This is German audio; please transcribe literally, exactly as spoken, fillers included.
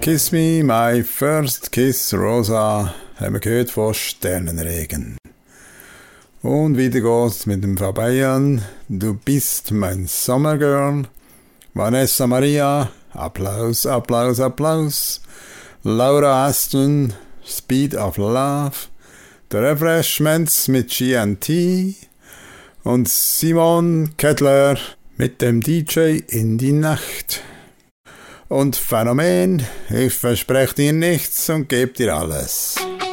Kiss Me, My First Kiss, Rosa, haben wir gehört von Sternenregen. Und wieder geht's mit dem Fabian, Du bist mein Sommergirl. Vanessa Maria, Applaus, Applaus, Applaus. Laura Aston, Speed of Love. The Refreshments mit G and T. Und Simon Kettler mit dem D J in die Nacht. Und Phänomen, ich verspreche dir nichts und gebe dir alles.